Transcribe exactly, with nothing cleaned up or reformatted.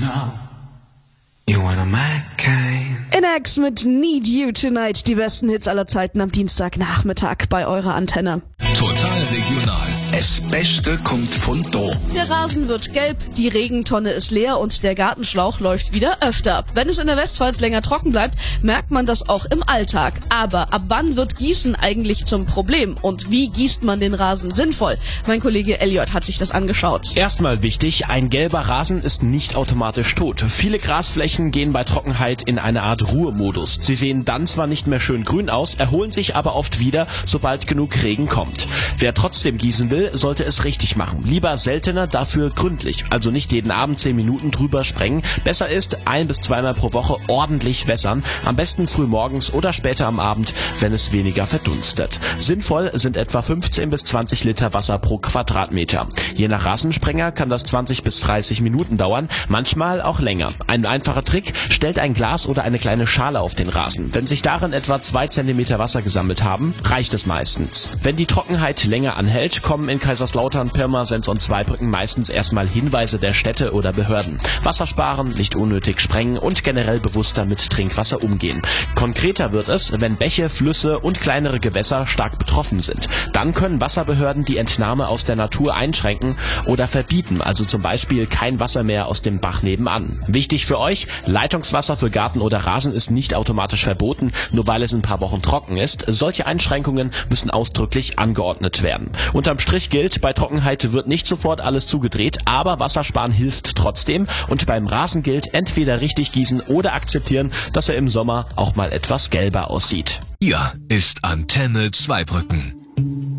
know you wanna my kind. N-X mit Need You Tonight, die besten Hits aller Zeiten am Dienstagnachmittag bei eurer Antenne. Total regional. Das Beste kommt von da. Der Rasen wird gelb, die Regentonne ist leer und der Gartenschlauch läuft wieder öfter. Wenn es in der Westpfalz länger trocken bleibt, merkt man das auch im Alltag. Aber ab wann wird Gießen eigentlich zum Problem? Und wie gießt man den Rasen sinnvoll? Mein Kollege Elliot hat sich das angeschaut. Erstmal wichtig, ein gelber Rasen ist nicht automatisch tot. Viele Grasflächen gehen bei Trockenheit in eine Art Ruhemodus. Sie sehen dann zwar nicht mehr schön grün aus, erholen sich aber oft wieder, sobald genug Regen kommt. Wer trotzdem gießen will, sollte es richtig machen. Lieber seltener, dafür gründlich. Also nicht jeden Abend zehn Minuten drüber sprengen. Besser ist, ein- bis zweimal pro Woche ordentlich wässern. Am besten früh morgens oder später am Abend, wenn es weniger verdunstet. Sinnvoll sind etwa fünfzehn bis zwanzig Liter Wasser pro Quadratmeter. Je nach Rasensprenger kann das zwanzig bis dreißig Minuten dauern, manchmal auch länger. Ein einfacher Trick, stellt ein Glas oder eine kleine Schale auf den Rasen. Wenn sich darin etwa zwei Zentimeter Wasser gesammelt haben, reicht es meistens. Wenn die Trockenheit länger anhält, kommen in Kaiserslautern, Pirmasens und Zweibrücken meistens erstmal Hinweise der Städte oder Behörden. Wasser sparen, nicht unnötig sprengen und generell bewusster mit Trinkwasser umgehen. Konkreter wird es, wenn Bäche, Flüsse und kleinere Gewässer stark betroffen sind. Dann können Wasserbehörden die Entnahme aus der Natur einschränken oder verbieten, also zum Beispiel kein Wasser mehr aus dem Bach nebenan. Wichtig für euch, Leitungswasser für Garten oder Rasen ist nicht automatisch verboten, nur weil es ein paar Wochen trocken ist. Solche Einschränkungen müssen ausdrücklich angeordnet werden. Unterm Strich gilt, bei Trockenheit wird nicht sofort alles zugedreht, aber Wassersparen hilft trotzdem und beim Rasen gilt, entweder richtig gießen oder akzeptieren, dass er im Sommer auch mal etwas gelber aussieht. Hier ist Antenne Zweibrücken.